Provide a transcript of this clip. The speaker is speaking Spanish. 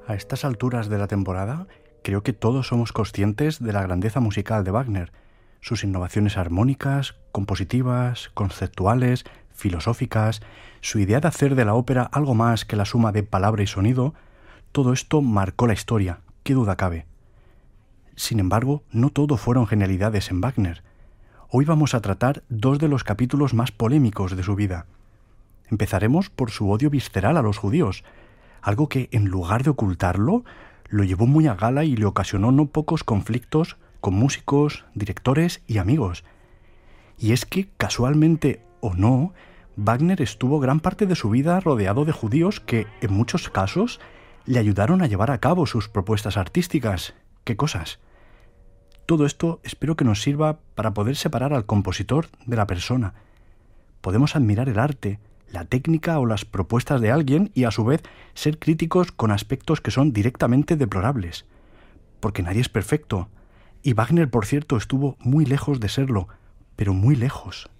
A estas alturas de la temporada, creo que todos somos conscientes de la grandeza musical de Wagner, sus innovaciones armónicas, compositivas, conceptuales, filosóficas, su idea de hacer de la ópera algo más que la suma de palabra y sonido. Todo esto marcó la historia, qué duda cabe. Sin embargo, no todo fueron genialidades en Wagner. Hoy vamos a tratar dos de los capítulos más polémicos de su vida. Empezaremos por su odio visceral a los judíos, algo que, en lugar de ocultarlo, lo llevó muy a gala y le ocasionó no pocos conflictos con músicos, directores y amigos. Y es que, casualmente o no, Wagner estuvo gran parte de su vida rodeado de judíos que, en muchos casos, le ayudaron a llevar a cabo sus propuestas artísticas. ¡Qué cosas! Todo esto espero que nos sirva para poder separar al compositor de la persona. Podemos admirar el arte, la técnica o las propuestas de alguien y a su vez ser críticos con aspectos que son directamente deplorables. Porque nadie es perfecto. Y Wagner, por cierto, estuvo muy lejos de serlo, pero muy lejos.